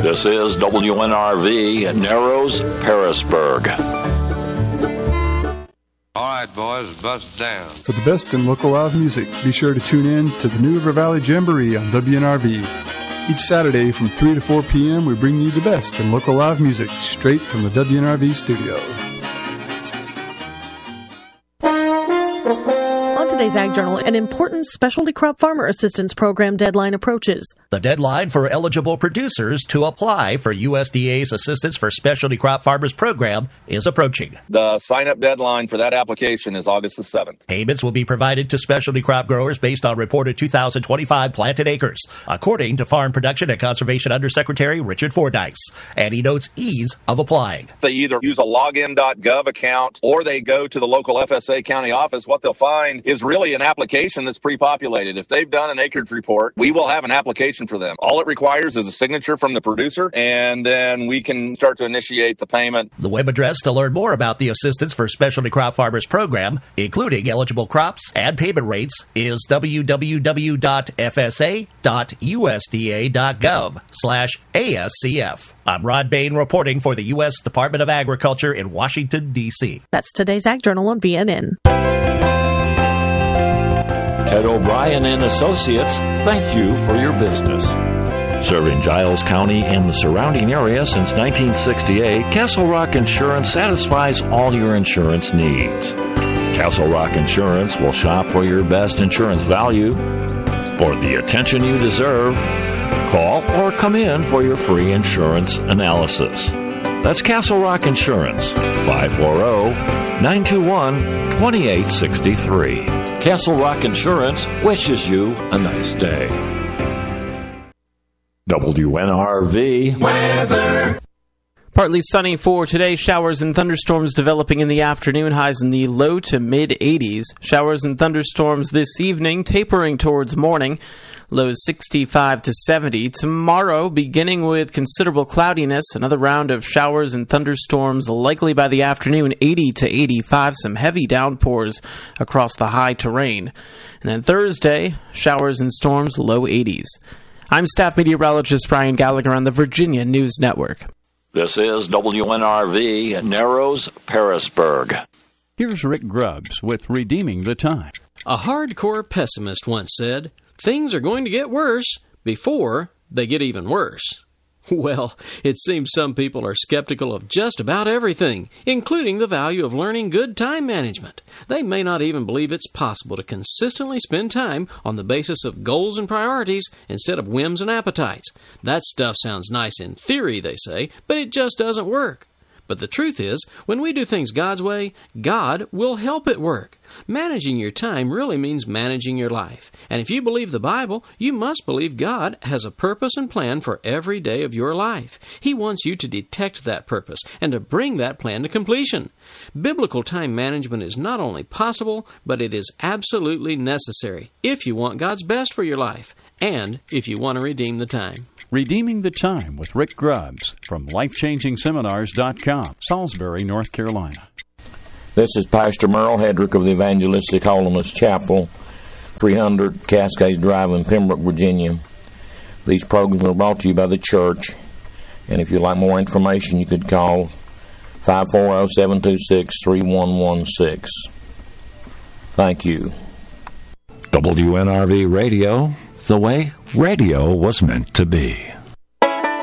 This is WNRV, Narrows, Pearisburg. All right, boys, bust down. For the best in local live music, be sure to tune in to the New River Valley Jamboree on WNRV. Each Saturday from 3 to 4 p.m., we bring you the best in local live music straight from the WNRV studio. Today's Ag Journal, an important specialty crop farmer assistance program deadline approaches. The deadline for eligible producers to apply for USDA's Assistance for Specialty Crop Farmers program is approaching. The sign-up deadline for that application is August the 7th. Payments will be provided to specialty crop growers based on reported 2025 planted acres, according to Farm Production and Conservation Undersecretary Richard Fordyce. And he notes ease of applying. They either use a login.gov account or they go to the local FSA county office. What they'll find is really an application that's pre-populated. If they've done an acreage report, we will have an application for them. All it requires is a signature from the producer, and then we can start to initiate the payment. The web address to learn more about the Assistance for Specialty Crop Farmers program, including eligible crops and payment rates, is www.fsa.usda.gov/ASCF. I'm Rod Bain reporting for the U.S. Department of Agriculture in Washington, D.C. That's today's Ag Journal on VNN. Ted O'Brien and Associates, thank you for your business. Serving Giles County and the surrounding area since 1968, Castle Rock Insurance satisfies all your insurance needs. Castle Rock Insurance will shop for your best insurance value. For the attention you deserve, call or come in for your free insurance analysis. That's Castle Rock Insurance, 540-921-2863. Castle Rock Insurance wishes you a nice day. WNRV weather. Partly sunny for today. Showers and thunderstorms developing in the afternoon. Highs in the low to mid-80s. Showers and thunderstorms this evening, tapering towards morning. Lows 65 to 70. Tomorrow, beginning with considerable cloudiness, another round of showers and thunderstorms likely by the afternoon, 80 to 85. Some heavy downpours across the high terrain. And then Thursday, showers and storms, low 80s. I'm staff meteorologist Brian Gallagher on the Virginia News Network. This is WNRV, Narrows, Pearisburg. Here's Rick Grubbs with Redeeming the Time. A hardcore pessimist once said, "Things are going to get worse before they get even worse." Well, it seems some people are skeptical of just about everything, including the value of learning good time management. They may not even believe it's possible to consistently spend time on the basis of goals and priorities instead of whims and appetites. That stuff sounds nice in theory, they say, but it just doesn't work. But the truth is, when we do things God's way, God will help it work. Managing your time really means managing your life. And if you believe the Bible, you must believe God has a purpose and plan for every day of your life. He wants you to detect that purpose and to bring that plan to completion. Biblical time management is not only possible, but it is absolutely necessary if you want God's best for your life and if you want to redeem the time. Redeeming the Time with Rick Grubbs from LifeChangingSeminars.com, Salisbury, North Carolina. This is Pastor Merle Hedrick of the Evangelistic Holiness Chapel, 300 Cascades Drive in Pembroke, Virginia. These programs are brought to you by the church, and if you'd like more information, you could call 540-726-3116. Thank you. WNRV Radio, the way radio was meant to be.